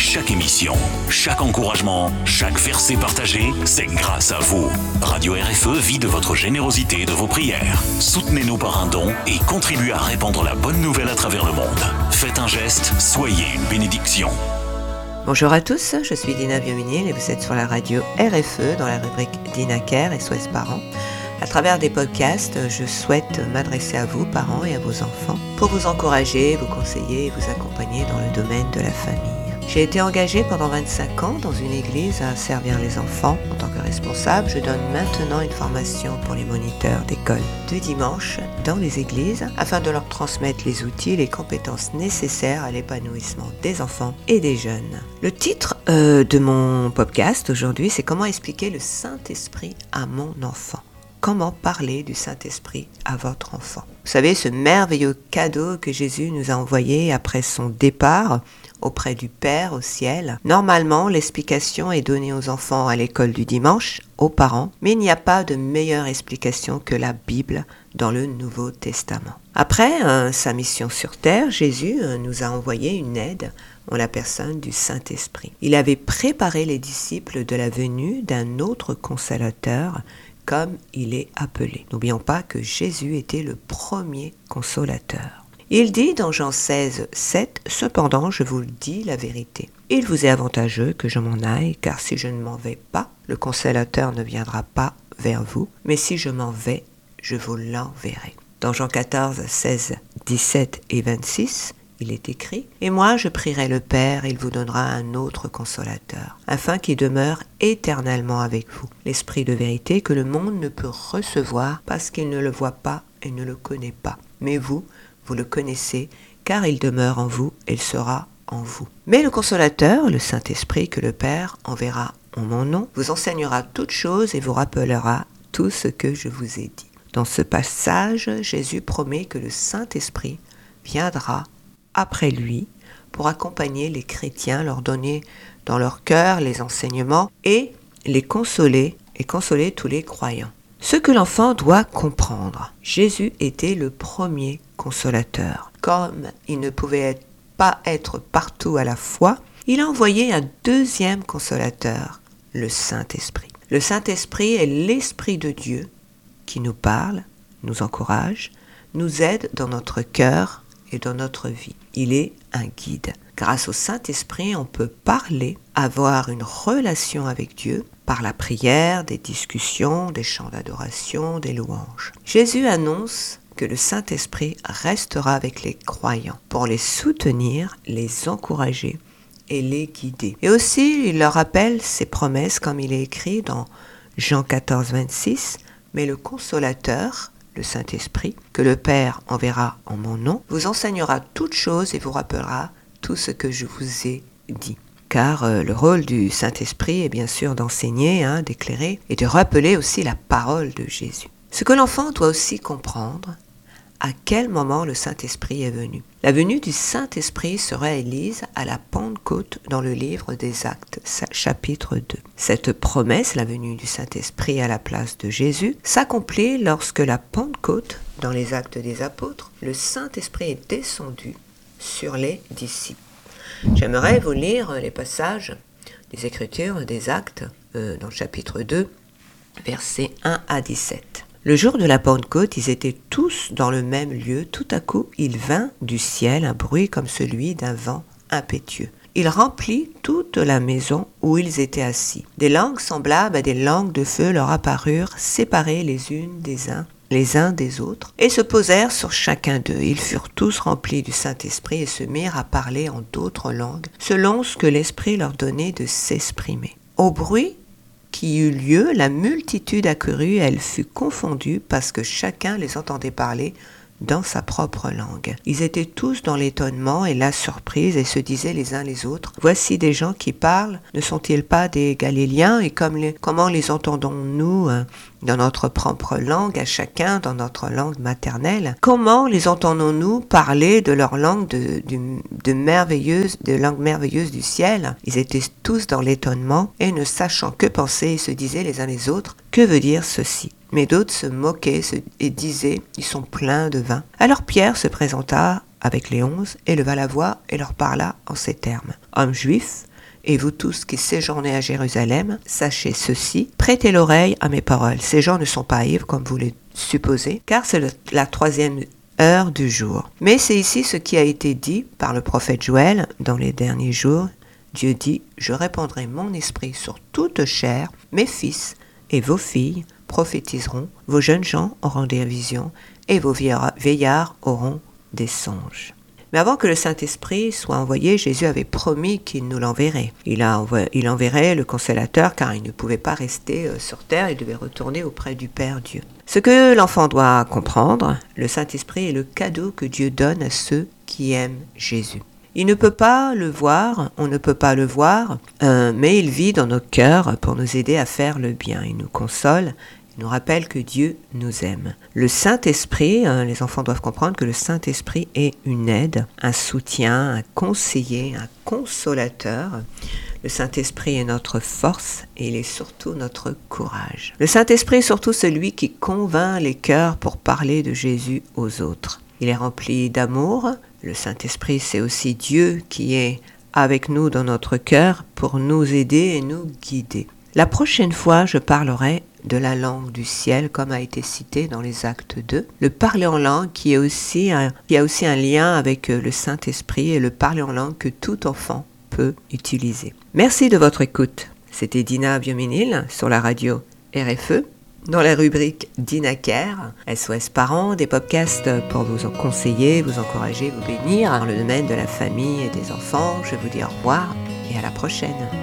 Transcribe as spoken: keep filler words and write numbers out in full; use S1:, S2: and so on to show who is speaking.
S1: Chaque émission, chaque encouragement, chaque verset partagé, c'est grâce à vous. Radio R F E vit de votre générosité et de vos prières. Soutenez-nous par un don et contribuez à répandre la bonne nouvelle à travers le monde. Faites un geste, soyez une bénédiction.
S2: Bonjour à tous, je suis Dina Biominil et vous êtes sur la radio R F E dans la rubrique Dina Care, S O S Parents. À travers des podcasts, je souhaite m'adresser à vous, parents et à vos enfants, pour vous encourager, vous conseiller et vous accompagner dans le domaine de la famille. J'ai été engagée pendant vingt-cinq ans dans une église à servir les enfants. En tant que responsable, je donne maintenant une formation pour les moniteurs d'école de dimanche dans les églises afin de leur transmettre les outils et les compétences nécessaires à l'épanouissement des enfants et des jeunes. Le titre euh, de mon podcast aujourd'hui, c'est « Comment expliquer le Saint-Esprit à mon enfant ?» Comment parler du Saint-Esprit à votre enfant? Vous savez, ce merveilleux cadeau que Jésus nous a envoyé après son départ auprès du Père au ciel. Normalement, l'explication est donnée aux enfants à l'école du dimanche, aux parents, mais il n'y a pas de meilleure explication que la Bible dans le Nouveau Testament. Après euh, sa mission sur terre, Jésus euh, nous a envoyé une aide en la personne du Saint-Esprit. Il avait préparé les disciples de la venue d'un autre consolateur, comme il est appelé. N'oublions pas que Jésus était le premier consolateur. Il dit dans Jean seize, sept, « Cependant, je vous le dis la vérité. Il vous est avantageux que je m'en aille, car si je ne m'en vais pas, le consolateur ne viendra pas vers vous, mais si je m'en vais, je vous l'enverrai. » Dans Jean quatorze, seize, dix-sept et vingt-six, il est écrit « Et moi je prierai le Père, il vous donnera un autre consolateur, afin qu'il demeure éternellement avec vous, l'Esprit de vérité que le monde ne peut recevoir parce qu'il ne le voit pas et ne le connaît pas. Mais vous, vous le connaissez, car il demeure en vous et il sera en vous. Mais le consolateur, le Saint-Esprit que le Père enverra en mon nom, vous enseignera toutes choses et vous rappellera tout ce que je vous ai dit. » Dans ce passage, Jésus promet que le Saint-Esprit viendra après lui, pour accompagner les chrétiens, leur donner dans leur cœur les enseignements et les consoler et consoler tous les croyants. Ce que l'enfant doit comprendre, Jésus était le premier consolateur. Comme il ne pouvait être, pas être partout à la fois, il a envoyé un deuxième consolateur, le Saint-Esprit. Le Saint-Esprit est l'Esprit de Dieu qui nous parle, nous encourage, nous aide dans notre cœur et dans notre vie. Il est un guide. Grâce au Saint-Esprit, on peut parler, avoir une relation avec Dieu par la prière, des discussions, des chants d'adoration, des louanges. Jésus annonce que le Saint-Esprit restera avec les croyants pour les soutenir, les encourager et les guider. Et aussi, il leur rappelle ses promesses comme il est écrit dans Jean quatorze, vingt-six, « Mais le Consolateur, le Saint-Esprit, que le Père enverra en mon nom, vous enseignera toutes choses et vous rappellera tout ce que je vous ai dit. » Car euh, le rôle du Saint-Esprit est bien sûr d'enseigner, hein, d'éclairer et de rappeler aussi la parole de Jésus. Ce que l'enfant doit aussi comprendre, à quel moment le Saint-Esprit est venu. La venue du Saint-Esprit se réalise à la Pentecôte dans le livre des Actes, chapitre deux. Cette promesse, la venue du Saint-Esprit à la place de Jésus, s'accomplit lorsque la Pentecôte, dans les Actes des Apôtres, le Saint-Esprit est descendu sur les disciples. J'aimerais vous lire les passages des Écritures, des Actes, euh, dans le chapitre deux, versets un à dix-sept. Le jour de la Pentecôte, ils étaient tous dans le même lieu. Tout à coup, il vint du ciel un bruit comme celui d'un vent impétueux. Il remplit toute la maison où ils étaient assis. Des langues semblables à des langues de feu leur apparurent, séparées les unes des uns, les uns des autres, et se posèrent sur chacun d'eux. Ils furent tous remplis du Saint-Esprit et se mirent à parler en d'autres langues, selon ce que l'Esprit leur donnait de s'exprimer. Au bruit qui eut lieu, la multitude accourut, elle fut confondue parce que chacun les entendait parler dans sa propre langue. Ils étaient tous dans l'étonnement et la surprise et se disaient les uns les autres, « Voici des gens qui parlent, ne sont-ils pas des Galiléens et comme les, comment les entendons-nous euh, dans notre propre langue, à chacun dans notre langue maternelle? Comment les entendons-nous parler de leur langue de, de, de merveilleuse, de langue merveilleuse du ciel ?» Ils étaient tous dans l'étonnement et ne sachant que penser, ils se disaient les uns les autres, « Que veut dire ceci ?» Mais d'autres se moquaient et disaient « Ils sont pleins de vin. » Alors Pierre se présenta avec les onze, éleva la voix et leur parla en ces termes. « Hommes juifs, et vous tous qui séjournez à Jérusalem, sachez ceci, prêtez l'oreille à mes paroles. Ces gens ne sont pas ivres, comme vous le supposez, car c'est le, la troisième heure du jour. Mais c'est ici ce qui a été dit par le prophète Joël dans les derniers jours. Dieu dit, je répandrai mon esprit sur toute chair, mes fils et vos filles prophétiseront, vos jeunes gens auront des visions, et vos vieillards auront des songes. Mais avant que le Saint-Esprit soit envoyé, Jésus avait promis qu'il nous l'enverrait. Il, a envoyé, il enverrait le Consolateur car il ne pouvait pas rester sur terre, il devait retourner auprès du Père Dieu. Ce que l'enfant doit comprendre, le Saint-Esprit est le cadeau que Dieu donne à ceux qui aiment Jésus. Il ne peut pas le voir, on ne peut pas le voir, euh, mais il vit dans nos cœurs pour nous aider à faire le bien. Il nous console, il nous rappelle que Dieu nous aime. Le Saint-Esprit, hein, les enfants doivent comprendre que le Saint-Esprit est une aide, un soutien, un conseiller, un consolateur. Le Saint-Esprit est notre force et il est surtout notre courage. Le Saint-Esprit est surtout celui qui convainc les cœurs pour parler de Jésus aux autres. Il est rempli d'amour. Le Saint-Esprit, c'est aussi Dieu qui est avec nous dans notre cœur pour nous aider et nous guider. La prochaine fois, je parlerai de la langue du ciel, comme a été cité dans les Actes deux. Le parler en langue qui, est aussi un, qui a aussi un lien avec le Saint-Esprit et le parler en langue que tout enfant peut utiliser. Merci de votre écoute. C'était Dina Bioménil sur la radio R F E. Dans la rubrique DinaCare, S O S Parents, des podcasts pour vous en conseiller, vous encourager, vous bénir dans le domaine de la famille et des enfants. Je vous dis au revoir et à la prochaine.